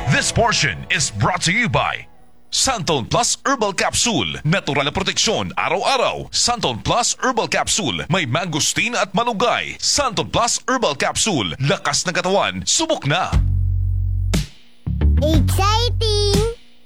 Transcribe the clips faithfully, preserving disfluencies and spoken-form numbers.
This portion is brought to you by Santon Plus Herbal Capsule. Natural na proteksyon araw-araw. Santon Plus Herbal Capsule. May mangosteen at malunggay. Santon Plus Herbal Capsule. Lakas ng katawan. Subok na. Exciting!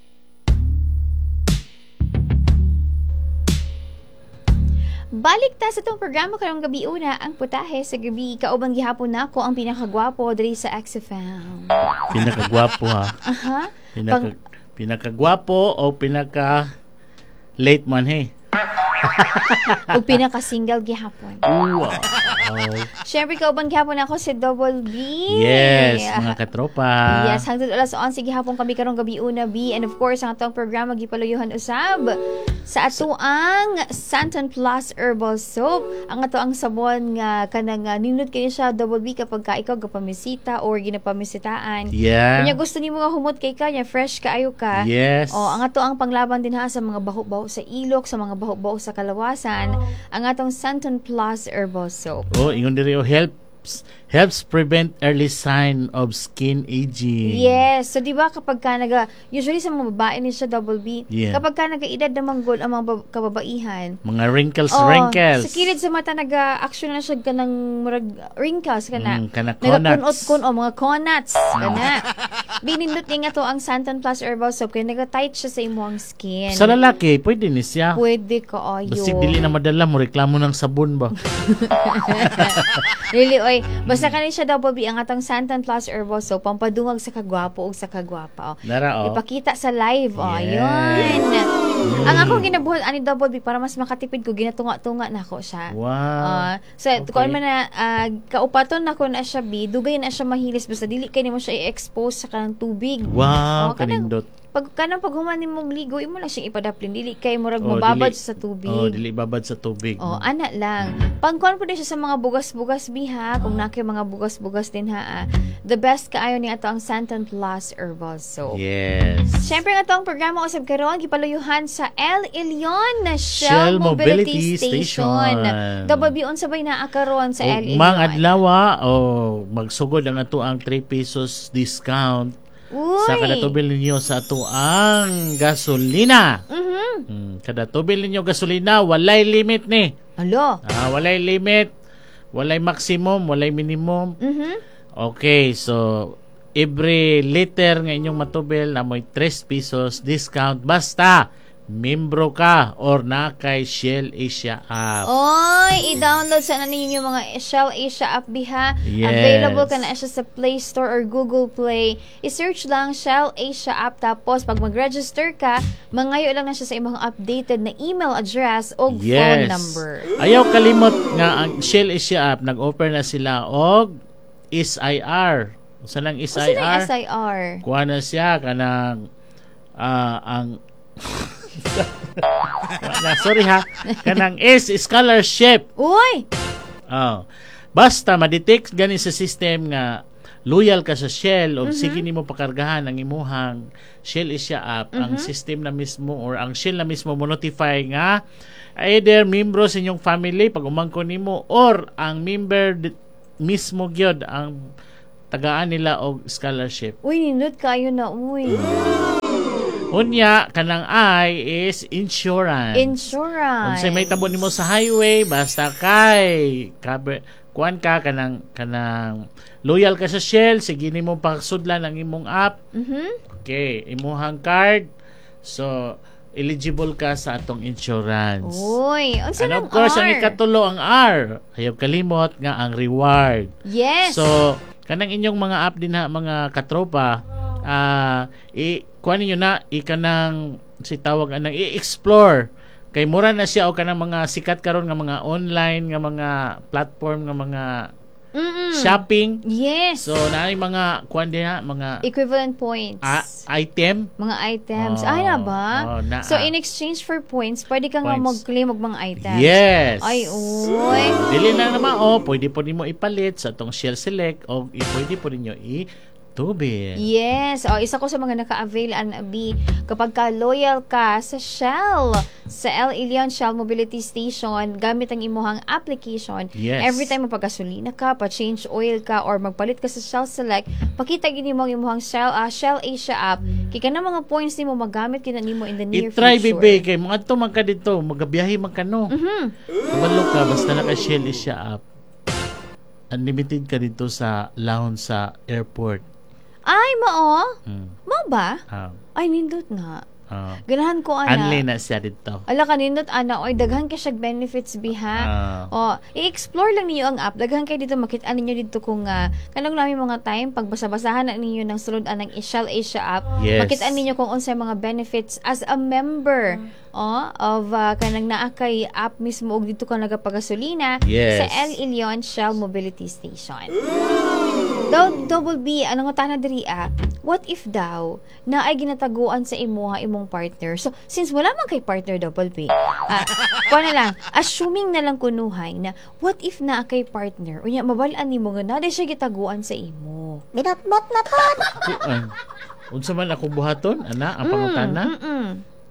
Balik ta sa itong programa karong gabi una, ang putahe sa gabi. Kaubang gihapon na ako ang pinakagwapo diri sa X F M. Pinakagwapo ha. Aha. Pinaka, Pang... pinakagwapo o pinaka late man he. O pinaka-single gihapon. Wow. Siyempre, kauban gihapon ako si Double B. Yes, mga katropa. Yes, hangtod alas onse gihapon kami karong gabi una, B. And of course, ang atong programa gipaluyuhan usab sa ato ang Santon Plus Herbal Soap. Ang ato ang sabon nga kanang uh, nindot kayo siya Double B kapag ka ikaw gapamisita or ginapamisitaan. Yeah. Kanya gusto nimo nga humot kay kanya, fresh kaayo ka. Yes. O, ang ato ang panglaban din ha sa mga baho-baho sa ilok, sa mga baho-baho sa kalawasan, ang atong Santon Plus Herbal Soap. Oh, ingon diri helps helps prevent early sign of skin aging. Yes. So, di ba kapag ka naga, usually sa mga babae ni siya Double B, yeah. kapag ka naga-edad na manggol ang mga bab- kababaihan, mga wrinkles, oh, wrinkles. Sa kilid sa mata, naga-action na siya ka ng murag wrinkles, ka na. Mm, kana naga-kunot kun o mga conuts, ka na. Binindot niya nga to ang Santon Plus Herbal Soap, kaya naga-tight siya sa imuang skin. Sa lalaki, pwede ni siya. Pwede ka, ayo. Basta dili na madala mo, reklamo ng sabon ba? Really, oy. Basta kanin siya Double B, ang atong Santon Plus Herbal Soap, pampadungag sa kagwapo o sa kagwapa. Oh. Nara, oh. Ipakita sa live. Oh, yes. Ayun. Mm. Ang akong ginabuhat ani Double B para mas makatipid ko, ginatunga-tunga na ako siya. Wow. Uh, so, okay. Kung man na, uh, kaupaton na ko na siya, B, dugay na siya mahilis, basta dili kayo mo siya i-expose sa kanang tubig. Wow, oh, kanang, kanindot. Pag kanang paghuman ni mong ligo, imo lang siyang ipadaplin, dili kay murag oh, mababad dili, sa tubig. Oh, dili babad sa tubig. Oh, ana lang. Pangkuan po din siya sa mga bugas-bugas biha, kung naki mga bugas-bugas din ha. Ah. The best kaayo ni ato ang Santon Plus Herbal Soap. Yes. Siyempre nga itong programa usab karon gipaluyuhan sa El Elyon na Shell, Shell Mobility, Mobility Station. Station. Double B sabay na karon sa o, El Elyon. Mang adlaw oh, magsugod ang ato ang three pesos discount. Uy. Sa kada tubil ninyo sa ato ang gasolina. Mhm. Mm, kada tubil ninyo gasolina, walay limit ni. Alo. Ah, walay limit, walay maximum, walay minimum. Mhm. Okay, so every liter nga inyong matubil na mo'y three pesos discount basta membro ka or na kay Shell Asia app. Oy, i-download sana ninyo yung mga Shell Asia app biha. Yes. Available ka na siya sa Play Store or Google Play. I-search lang Shell Asia app, tapos pag mag-register ka, mangayo lang na siya sa imong updated na email address o Yes. phone number. Ayaw kalimot nga ang Shell Asia app nag-offer na sila og S I R. Sa lang S I R? Kasi na S I R. Kuha na siya kanang uh, ang na, sorry ha. Kanang S scholarship. Uy! Oh. Basta ma-detect gani sa system nga loyal ka sa Shell o Mm-hmm. sige nimo pakargahan ang imuhang Shell Asia app, Mm-hmm. ang system na mismo or ang Shell na mismo mo notify nga either membro sa inyong family pag umangko nimo or ang member di- mismo gyud ang tagaan nila og scholarship. Uy, nindot kayo na, uy. Unya, kanang I is insurance. Insurance. Kung may tabo nimo sa highway, basta kay cover, kuan ka kanang kanang loyal ka sa Shell, sige nimo pagsudlan ang imong app. Mhm. Okay, imuhang card. So, eligible ka sa atong insurance. Uy, unsa And nang of course, R? ang ikatulo ang R. Ayaw kalimot nga ang reward. Yes. So, kanang inyong mga app din ha, mga katropa, ah, uh, i kuan niyo na ikanang si tawag anang i-explore kay mura na siya o kanang mga sikat karon nga mga online nga mga platform nga mga Mm-mm. shopping. Yes. So naay mga kuan din ha, mga Equivalent points. ah, item. Mga items. Oh, Ay na ba? oh, na- so, ah. in exchange for points, pwede ka nga Points. mag-claim og mga items. Yes. Ay, uy. Dili na naman oh, pwede po nimo ipalit sa atong Shell Select o i- pwede po ninyo i Tubig. Yes. O, isa ko sa mga naka-avail, Ana B. Kapag ka loyal ka sa Shell, sa El Ilion Shell Mobility Station, gamit ang imuhang application, Yes. every time mapagasolina ka, pa-change oil ka, or magpalit ka sa Shell Select, pakita gini mo ang imuhang Shell, ah, Shell Asia app, kaya na mga points ni mo magamit kina nimo in the near I-try, future. bebe. Kay mga to magka dito. Magabiyahe magkano. Mhm. Kabalo ka, basta naka-Shell Asia app. Unlimited ka dito sa lounge sa airport. Ay, mao? Hmm. Mao ba? Ah, Ay, nindot na. ah. Ganahan ko, ana. Unli na siya dito. Ala ka nindot, ana. Oy, daghan ka siya benefits, biha. Ah. O, i-explore lang niyo ang app. Daghan kayo dito, makita ninyo dito kung uh, kanang namin mga time, pag basa-basahan na ninyo ng sulod ng Shell Asia app, Yes. makita ninyo kung unsay mga benefits as a member oh, of uh, kanang naa kay app mismo og dito ka nagapagasolina Yes. sa El Ilion Shell Mobility Station. Daw, double B, ano nga tana diri ah, what if daw na ay ginataguan sa imuha imong partner? So, since wala man kay partner double B, ah, kuha na lang, assuming na lang kunuhay na what if na kay partner, unya mabalaan nimo nga na di siya gitaguan sa imo. Binatbot na po. Kuan. Unsa man ako buhaton, ana, ang pangutana? Mm-mm.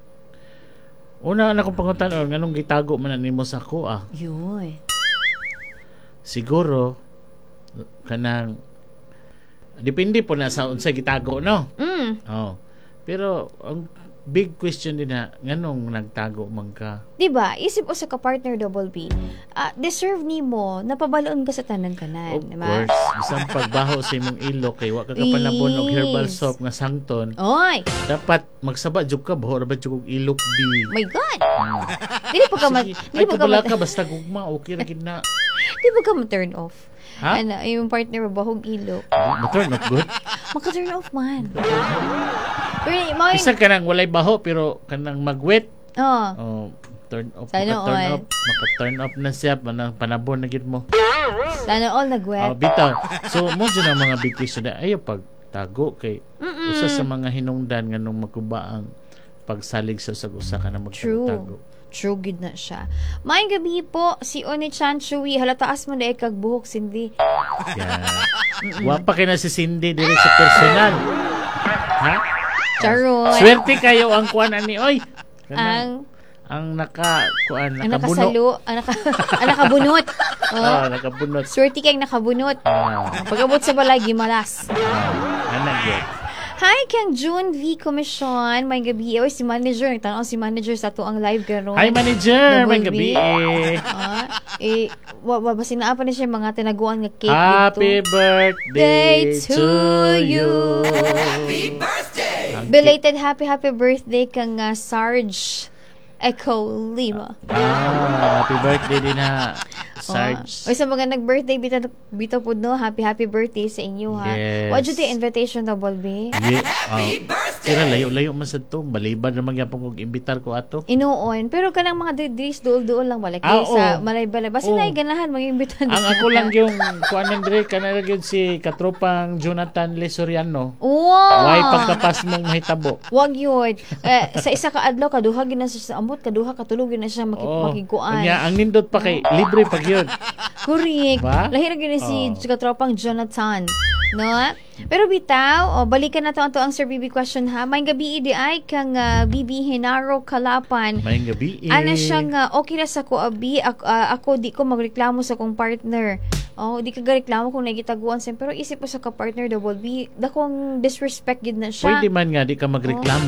Una na akong pangutana, nganong gitago man na nimo sa ako ah. Yoy. Siguro kanang depende po na sa unsa gitago, no? Mm. Oh. Pero ang big question din na nganong nagtago man ka? Diba, isip o sa ka-partner double B, ah, deserve nimo na pabaloon ka sa tanan kanan, Of diba? course, isang pagbaho sa imong ilok kay wa ka kapanabon og herbal Yes. soap nga sangton. Oy, Dapat magsaba jud ka bahor ba jud og ilok bi. my God. Dili pa ka ma- Sige, dili ay pa ka kabala ma- ka basta gugma okay ra gid na. Di ba ka ma-turn off? Ha? Ano, yung partner mo bahog ilok. Motor not good. Maka-turn off man. Pero, mga Isa ka nang walay baho pero kanang magwet. oh, Oh, turn off. Sana Maka-turn all. off. Maka-turn off na siya. Manang panabon na gid mo. sana all Oh, nagwet. bitaw. So, mo dyan ang mga big issue na ayaw pagtago kay usa sa mga hinungdan nga nung magkuba ang pagsalig sa usag-usa ka na True. magtago. True, good na siya. Maayong gabi po, si Oni-chan Chui. Halataas mo na eh, kag buhok, Cindy. Yeah. Wa pa kay na si Cindy diri sa personal. Ha? Charoy. Swerte kayo ang kuan ani oy. Ang, Kanang, ang naka kuan ang nakabuno. nakasalo, ang, naka, ang nakabunot. Oh. Oh, nakabunot. Swerte kayong nakabunot. Ah, Pag-abot sa balay, gimalas. ah, ana gyud. Hi, kang June V. Commission. May gabi. Oy, si manager. Nagtanong si manager sa to ang live karon. Hi manager, Double may B. gabi. eh. Ah, eh, wa, wa, basin na pa ni siya mga tinaguan nga cake Happy dito. birthday Day to to you. you. Belated happy happy birthday kang uh, Sarge Echo Lima. Ah, happy birthday din ha, Sarge. Oh. Oy, sa mga nag-birthday bitaw bitaw pud no, happy happy birthday sa inyo ha. Yes. What the invitation double B? Yeah, oh. Kira layo-layo man sa to. Baliban naman yapon kog imbitar ko ato. Inuon, pero kanang mga didris duol-duol lang balay Ah, sa oo. malay-balay. Basta Oo. na ganahan mag-imbitan. Ang ako lang yung kuan Andre kana lang yun si katropang Jonathan Lesoriano. Wow. Why pagkapas mong mahitabo. Wag yun. Eh, sa isa ka adlaw kaduha gina siya sa amot, kaduha katulog gina siya makik Oo. makikuan. Kanya ang nindot pa kay libre pag yun. Correct. Ba? Lahira gina si Oh. katropang Jonathan. No? Pero bitaw, oh, balikan na to ang to ang Sir B B question ha. May gabi idi ay kang uh, B B Henaro Kalapan. May gabi eh. Ana siyang uh, okay na sa ko abi ako, uh, ako di ko magreklamo sa kong partner. Oh, di ka gareklamo kung nagitaguan sa pero isip ko sa ka partner double B, dakong disrespect gid na siya. Pwede man nga di ka magreklamo